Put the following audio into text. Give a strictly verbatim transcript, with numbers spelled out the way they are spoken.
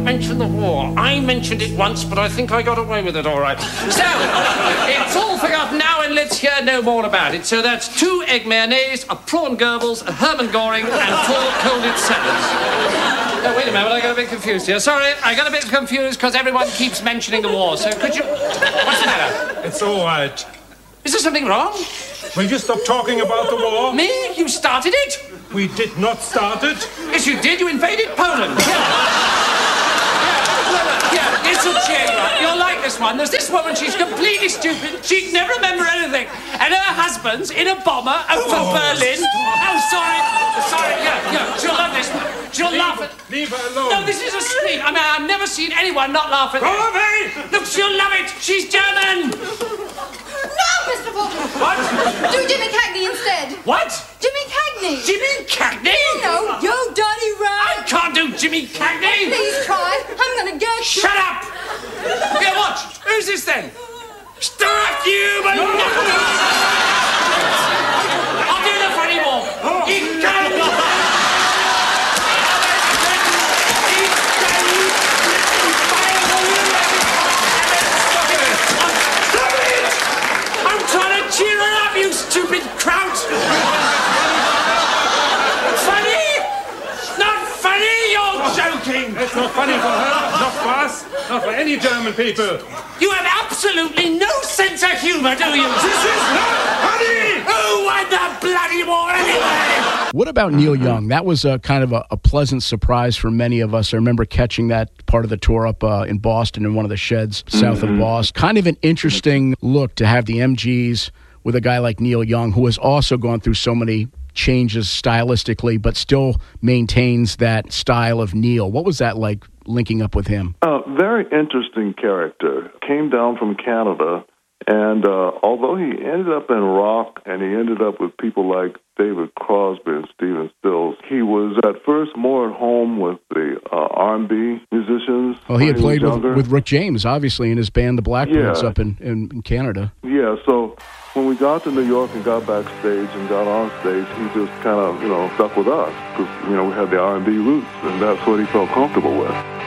mention the war. I mentioned it once, but I think I got away with it all right. So, it's all forgotten now, and let's hear no more about it. So that's two egg mayonnaise, a prawn Goebbels, a Hermann Goring, and four colded salads. Oh, wait a minute, I got a bit confused here. Sorry, I got a bit confused because everyone keeps mentioning the war. So could you... What's the matter? It's all right. Is there something wrong? Will you stop talking about the war? Me? You started it? We did not start it. Yes, you did. You invaded Poland. Yeah. Yeah. Yeah. This will cheer you up. You'll like this one. There's this woman. She's completely stupid. She'd never remember anything. And her husband's in a bomber over Oh, Berlin. stop. Oh, sorry. Sorry. Yeah, yeah. She'll love this one. She'll Leave, laugh at... leave her alone. No, this is a scream. I mean, I've never seen anyone not laugh at Go this. away! Look, she'll love it. She's German. No, Mister Fulton! What? Do Jimmy Cagney instead! What? Jimmy Cagney! Jimmy Cagney? No, yo, Daddy I Rat! can't do Jimmy Cagney. Please try. I'm gonna get you. Shut up! Here, watch. Who's this then? Stuff you, but I'll do enough anymore. He can. Stop it! I'm trying to cheer her up, you stupid kraut. Funny? Not funny, you're joking. It's not funny for her, not for us, not for any German people. You have absolutely no sense of humor, do you? This is not funny! Who won the bloody war anyway? What about Neil Young? That was a kind of a, a pleasant surprise for many of us. I remember catching that part of the tour up uh, in Boston in one of the sheds south Mm-hmm. of Boston. Kind of an interesting look to have the M Gs with a guy like Neil Young, who has also gone through so many changes stylistically, but still maintains that style of Neil. What was that like linking up with him? Uh, very interesting character. Came down from Canada, and uh, although he ended up in rock and he ended up with people like David Crosby and Stephen Stills, he was at first more at home with the uh, R and B musicians. Well, he had when played was with, younger. with Rick James, obviously, in his band, the Blackbirds, Yeah. up in, in, in Canada. Yeah, so when we got to New York and got backstage and got on stage, he just kind of, you know, stuck with us because, you know, we had the R and B roots, and that's what he felt comfortable with.